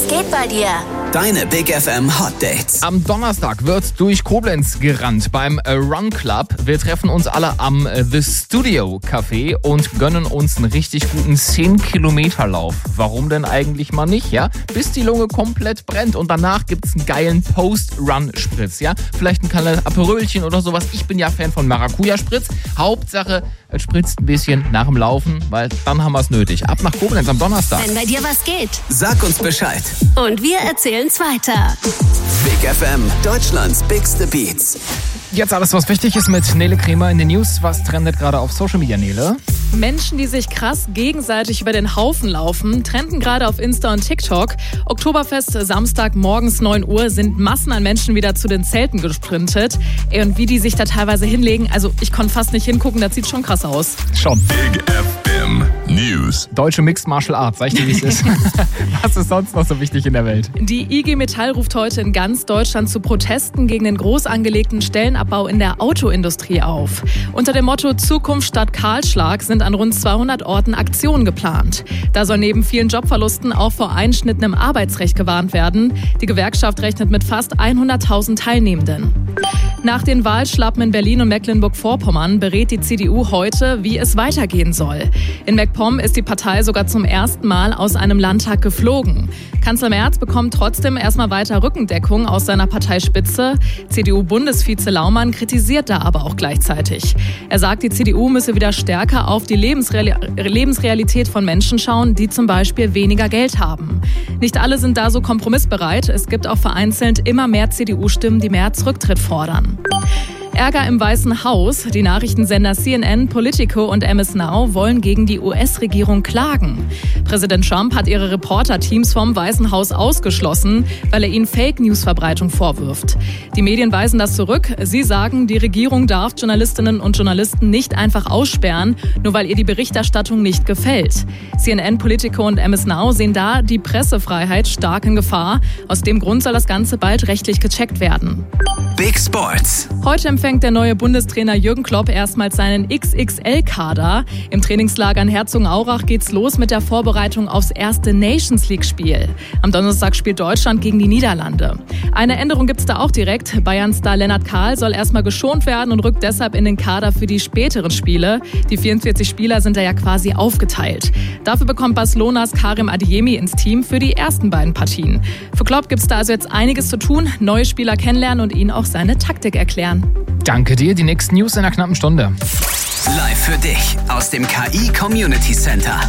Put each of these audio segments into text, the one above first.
geht bei dir? Deine Big FM Hot Dates. Am Donnerstag wird durch Koblenz gerannt beim Run Club. Wir treffen uns alle am The Studio Café und gönnen uns einen richtig guten 10-Kilometer-Lauf. Warum denn eigentlich mal nicht, ja? Bis die Lunge komplett brennt und danach gibt's einen geilen Post-Run-Spritz, ja? Vielleicht ein kleines Aperölchen oder sowas. Ich bin ja Fan von Maracuja-Spritz. Hauptsache, es spritzt ein bisschen nach dem Laufen, weil dann haben wir es nötig. Ab nach Koblenz am Donnerstag. Wenn bei dir was geht. Sag uns Bescheid. Und wir erzählen's weiter. Big FM, Deutschlands bigste Beats. Jetzt alles, was wichtig ist mit Nele Kremer in den News. Was trendet gerade auf Social Media, Nele? Menschen, die sich krass gegenseitig über den Haufen laufen, trenden gerade auf Insta und TikTok. Oktoberfest Samstag morgens 9 Uhr sind Massen an Menschen wieder zu den Zelten gesprintet. Und wie die sich da teilweise hinlegen, also ich konnte fast nicht hingucken, das sieht schon krass aus. Schon. Big FM News. Deutsche Mixed Martial Arts, sag ich dir, wie es ist. Was ist sonst noch so wichtig in der Welt? Die IG Metall ruft heute in ganz Deutschland zu Protesten gegen den groß angelegten Stellenabbau in der Autoindustrie auf. Unter dem Motto Zukunft statt Kahlschlag sind an rund 200 Orten Aktionen geplant. Da soll neben vielen Jobverlusten auch vor Einschnitten im Arbeitsrecht gewarnt werden. Die Gewerkschaft rechnet mit fast 100.000 Teilnehmenden. Nach den Wahlschlappen in Berlin und Mecklenburg-Vorpommern berät die CDU heute, wie es weitergehen soll. In MacPom ist die Partei sogar zum ersten Mal aus einem Landtag geflogen. Kanzler Merz bekommt trotzdem erstmal weiter Rückendeckung aus seiner Parteispitze. CDU-Bundesvize Laumann kritisiert da aber auch gleichzeitig. Er sagt, die CDU müsse wieder stärker auf die Lebensrealität von Menschen schauen, die zum Beispiel weniger Geld haben. Nicht alle sind da so kompromissbereit. Es gibt auch vereinzelt immer mehr CDU-Stimmen, die Merz Rücktritt fordern. Ärger im Weißen Haus. Die Nachrichtensender CNN, Politico und MS Now wollen gegen die US-Regierung klagen. Präsident Trump hat ihre Reporter-Teams vom Weißen Haus ausgeschlossen, weil er ihnen Fake-News-Verbreitung vorwirft. Die Medien weisen das zurück. Sie sagen, die Regierung darf Journalistinnen und Journalisten nicht einfach aussperren, nur weil ihr die Berichterstattung nicht gefällt. CNN, Politico und MS Now sehen da die Pressefreiheit stark in Gefahr. Aus dem Grund soll das Ganze bald rechtlich gecheckt werden. Big Sports. Heute empfängt der neue Bundestrainer Jürgen Klopp erstmals seinen XXL-Kader. Im Trainingslager in Herzogenaurach geht's los mit der Vorbereitung aufs erste Nations-League-Spiel. Am Donnerstag spielt Deutschland gegen die Niederlande. Eine Änderung gibt's da auch direkt. Bayern-Star Lennart Kahl soll erstmal geschont werden und rückt deshalb in den Kader für die späteren Spiele. Die 44 Spieler sind da ja quasi aufgeteilt. Dafür bekommt Barcelonas Karim Adeyemi ins Team für die ersten beiden Partien. Für Klopp gibt's da also jetzt einiges zu tun, neue Spieler kennenlernen und ihnen auch seine Taktik erklären. Danke dir. Die nächsten News in einer knappen Stunde. Live für dich aus dem KI Community Center.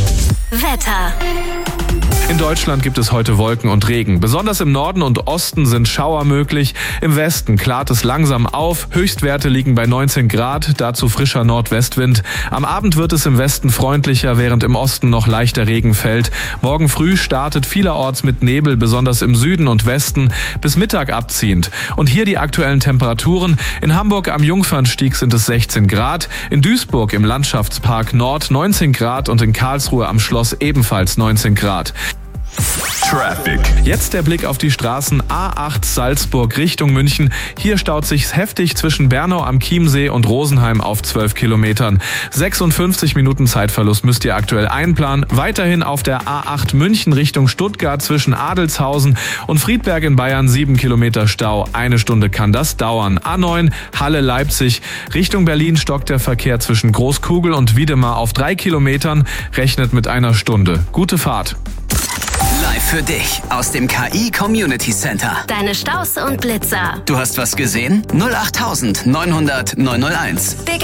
Wetter. In Deutschland gibt es heute Wolken und Regen. Besonders im Norden und Osten sind Schauer möglich. Im Westen klart es langsam auf. Höchstwerte liegen bei 19 Grad, dazu frischer Nordwestwind. Am Abend wird es im Westen freundlicher, während im Osten noch leichter Regen fällt. Morgen früh startet vielerorts mit Nebel, besonders im Süden und Westen, bis Mittag abziehend. Und hier die aktuellen Temperaturen. In Hamburg am Jungfernstieg sind es 16 Grad, in Duisburg im Landschaftspark Nord 19 Grad und in Karlsruhe am Schloss ebenfalls 19 Grad. Traffic. Jetzt der Blick auf die Straßen A8 Salzburg Richtung München. Hier staut sich's heftig zwischen Bernau am Chiemsee und Rosenheim auf 12 Kilometern. 56 Minuten Zeitverlust müsst ihr aktuell einplanen. Weiterhin auf der A8 München Richtung Stuttgart zwischen Adelshausen und Friedberg in Bayern 7 Kilometer Stau. 1 Stunde kann das dauern. A9 Halle Leipzig Richtung Berlin stockt der Verkehr zwischen Großkugel und Wiedemar auf 3 Kilometern. Rechnet mit 1 Stunde. Gute Fahrt. Live für dich aus dem KI Community Center. Deine Staus und Blitzer. Du hast was gesehen? 08900 901. Big